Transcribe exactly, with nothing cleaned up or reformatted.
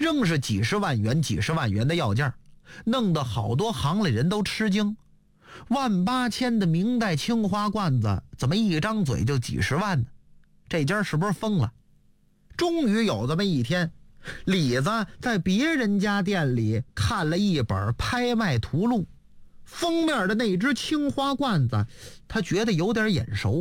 仍是几十万元几十万元的要价，弄得好多行里人都吃惊。万八千的明代青花罐子，怎么一张嘴就几十万呢？这家是不是疯了？终于有这么一天，李子在别人家店里看了一本拍卖图录，封面的那只青花罐子他觉得有点眼熟，